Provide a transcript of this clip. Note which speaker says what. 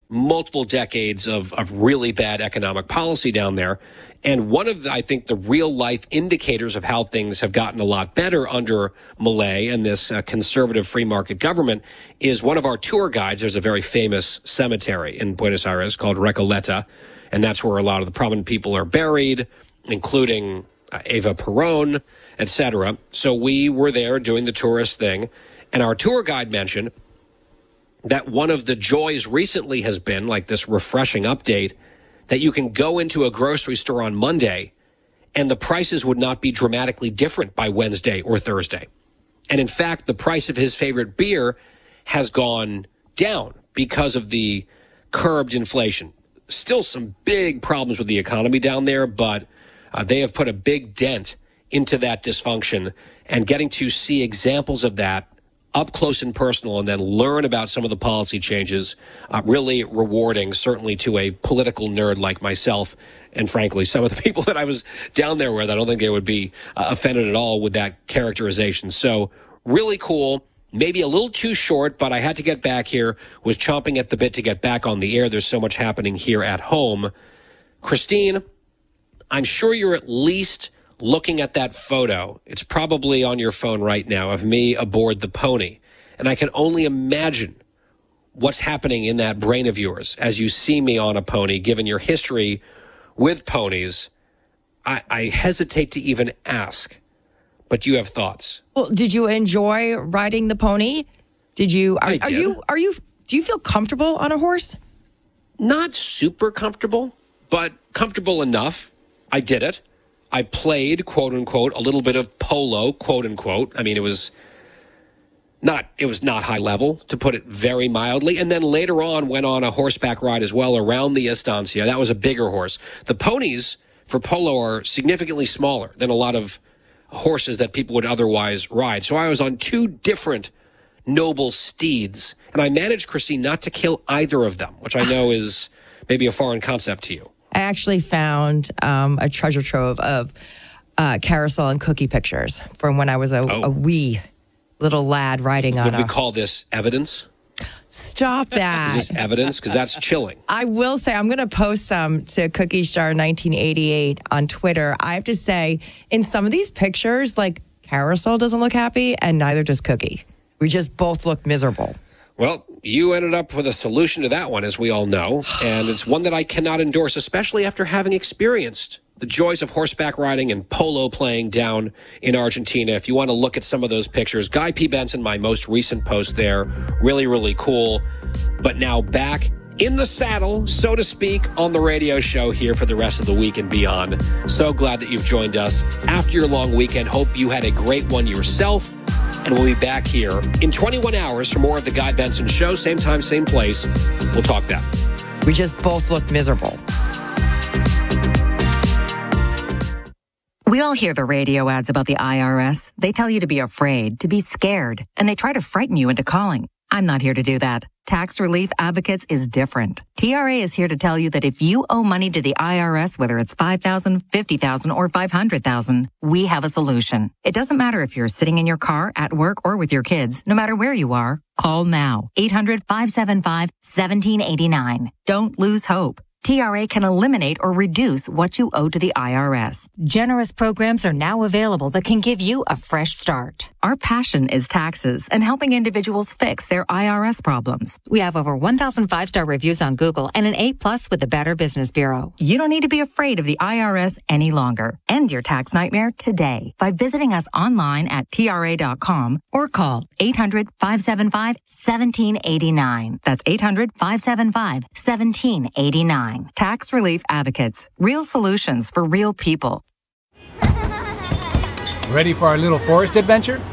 Speaker 1: multiple decades of really bad economic policy down there. And one of I think, the real life indicators of how things have gotten a lot better under Milei and this conservative free market government is one of our tour guides. There's a very famous cemetery in Buenos Aires called Recoleta, and that's where a lot of the prominent people are buried, including Eva Perón, etc. So we were there doing the tourist thing, and our tour guide mentioned that one of the joys recently has been, like this refreshing update, that you can go into a grocery store on Monday and the prices would not be dramatically different by Wednesday or Thursday. And in fact, the price of his favorite beer has gone down because of the curbed inflation. Still some big problems with the economy down there, but they have put a big dent into that dysfunction, and getting to see examples of that up close and personal and then learn about some of the policy changes, really rewarding, certainly to a political nerd like myself. And frankly, some of the people that I was down there with, I don't think they would be offended at all with that characterization. So really cool, maybe a little too short, but I had to get back here, was chomping at the bit to get back on the air. There's so much happening here at home. Christine, I'm sure you're at least looking at that photo. It's probably on your phone right now of me aboard the pony. And I can only imagine what's happening in that brain of yours as you see me on a pony, given your history with ponies. I hesitate to even ask, but you have thoughts.
Speaker 2: Well, did you enjoy riding the pony? Did you?
Speaker 1: I did.
Speaker 2: Do you feel comfortable on a horse?
Speaker 1: Not super comfortable, but comfortable enough. I did it. I played, quote unquote, a little bit of polo, quote unquote. I mean, it was not high level, to put it very mildly. And then later on went on a horseback ride as well around the estancia. That was a bigger horse. The ponies for polo are significantly smaller than a lot of horses that people would otherwise ride. So I was on two different noble steeds, and I managed, Christine, not to kill either of them, which I know is maybe a foreign concept to you.
Speaker 2: I actually found a treasure trove of carousel and cookie pictures from when I was a wee little lad riding on.
Speaker 1: Would we call this evidence?
Speaker 2: Stop that.
Speaker 1: Is this evidence? Because that's chilling.
Speaker 2: I will say, I'm going to post some to Cookie Star 1988 on Twitter. I have to say, in some of these pictures, like, Carousel doesn't look happy, and neither does Cookie. We just both look miserable.
Speaker 1: Well, you ended up with a solution to that one, as we all know, and it's one that I cannot endorse, especially after having experienced the joys of horseback riding and polo playing down in Argentina. If you want to look at some of those pictures, Guy P. Benson, my most recent post there, really, really cool. But now back in the saddle, so to speak, on the radio show here for the rest of the week and beyond. So glad that you've joined us after your long weekend. Hope you had a great one yourself. And we'll be back here in 21 hours for more of the Guy Benson Show. Same time, same place. We'll talk then.
Speaker 2: We just both look miserable.
Speaker 3: We all hear the radio ads about the IRS. They tell you to be afraid, to be scared, and they try to frighten you into calling. I'm not here to do that. Tax Relief Advocates is different. TRA is here to tell you that if you owe money to the IRS, whether it's $5,000, $50,000, or $500,000, we have a solution. It doesn't matter if you're sitting in your car, at work, or with your kids. No matter where you are, call now. 800-575-1789. Don't lose hope. TRA can eliminate or reduce what you owe to the IRS.
Speaker 4: Generous programs are now available that can give you a fresh start.
Speaker 3: Our passion is taxes and helping individuals fix their IRS problems.
Speaker 4: We have over 1,000 five-star reviews on Google and an A+ with the Better Business Bureau.
Speaker 3: You don't need to be afraid of the IRS any longer. End your tax nightmare today by visiting us online at TRA.com or call 800-575-1789. That's 800-575-1789. Tax Relief Advocates. Real solutions for real people.
Speaker 5: Ready for our little forest adventure?